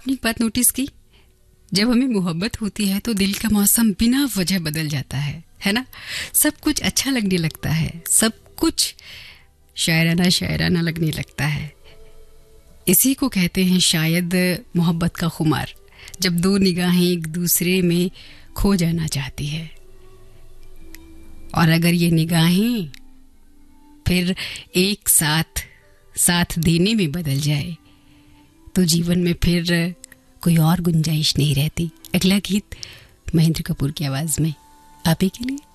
आपने एक बात नोटिस की, जब हमें मोहब्बत होती है तो दिल का मौसम बिना वजह बदल जाता है ना? सब कुछ अच्छा लगने लगता है, सब कुछ शायराना शायराना लगने लगता है। इसी को कहते हैं शायद मोहब्बत का खुमार, जब दो निगाहें एक दूसरे में खो जाना चाहती है। और अगर ये निगाहें फिर एक साथ साथ देने में बदल जाए तो जीवन में फिर कोई और गुंजाइश नहीं रहती। अगला गीत महेंद्र कपूर की आवाज में आप ही के लिए।